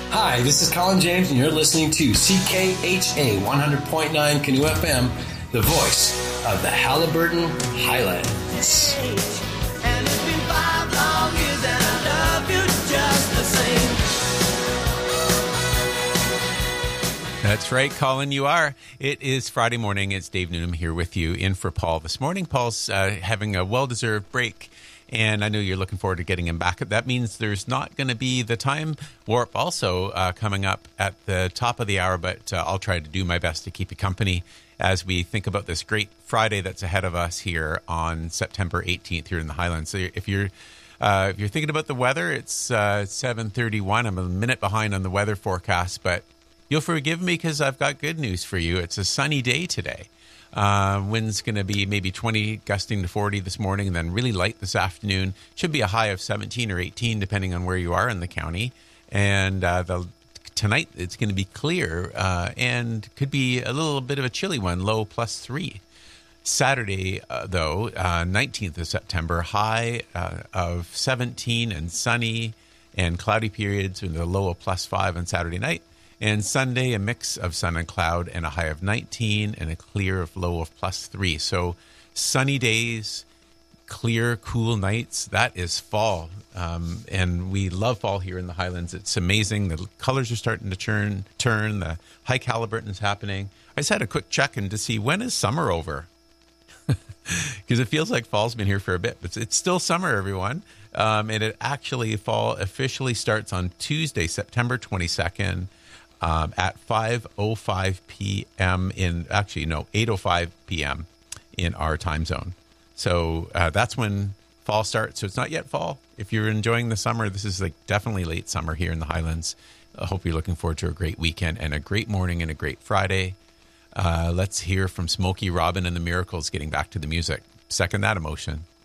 Hi, this is Colin James, and you're listening to CKHA 100.9 Canoe FM, the voice of the Haliburton Highlands. And it's been 5 long years, and I love you just the same. That's right, Colin, you are. It is Friday morning. It's Dave Noonan here with you in for Paul this morning. Paul's having a well-deserved break, and I know you're looking forward to getting him back. That means there's not going to be the time warp also coming up at the top of the hour, but I'll try to do my best to keep you company as we think about this great Friday that's ahead of us here on September 18th here in the Highlands. So if you're thinking about the weather, it's 7:31. I'm a minute behind on the weather forecast, but you'll forgive me because I've got good news for you. It's a sunny day today. Wind's going to be maybe 20, gusting to 40 this morning, and then really light this afternoon. Should be a high of 17 or 18, depending on where you are in the county. And tonight, it's going to be clear and could be a little bit of a chilly one, low +3. Saturday, though, 19th of September, high of 17 and sunny and cloudy periods with a low of +5 on Saturday night. And Sunday, a mix of sun and cloud and a high of 19 and a clear of low of +3. So sunny days, clear, cool nights. That is fall. And we love fall here in the Highlands. It's amazing. The colors are starting to turn. The hike Haliburton's happening. I just had a quick check-in to see when is summer over. Because it feels like fall's been here for a bit. But it's still summer, everyone. And it actually, fall officially starts on Tuesday, September 22nd. At 5:05 p.m. 8:05 p.m. in our time zone. So that's when fall starts. So it's not yet fall. If you're enjoying the summer, this is like definitely late summer here in the Highlands. I hope you're looking forward to a great weekend and a great morning and a great Friday. Let's hear from Smokey Robin and the Miracles getting back to the music. Second that emotion.